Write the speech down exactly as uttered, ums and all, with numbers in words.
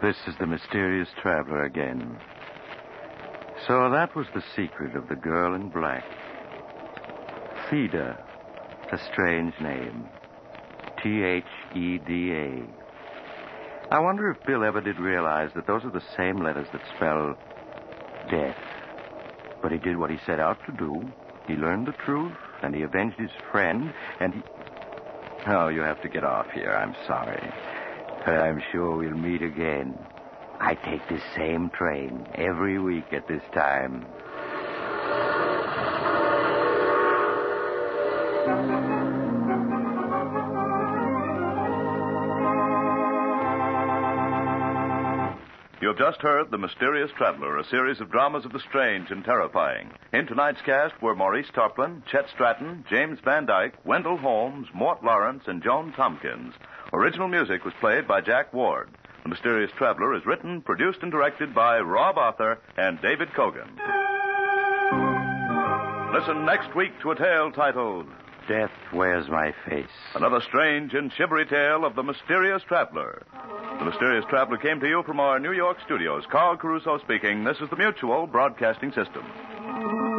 This is the mysterious traveler again. So that was the secret of the girl in black. Theda, a strange name. T H E D A. I wonder if Bill ever did realize that those are the same letters that spell death. But he did what he set out to do. He learned the truth, and he avenged his friend, and he... Oh, you have to get off here. I'm sorry. But I'm sure we'll meet again. I take this same train every week at this time. You have just heard The Mysterious Traveler, a series of dramas of the strange and terrifying. In tonight's cast were Maurice Tarplin, Chet Stratton, James Van Dyke, Wendell Holmes, Mort Lawrence, and Joan Tompkins. Original music was played by Jack Ward. The Mysterious Traveler is written, produced, and directed by Rob Arthur and David Kogan. Listen next week to a tale titled Death Wears My Face. Another strange and shivery tale of The Mysterious Traveler. The Mysterious Traveler came to you from our New York studios. Carl Caruso speaking. This is the Mutual Broadcasting System.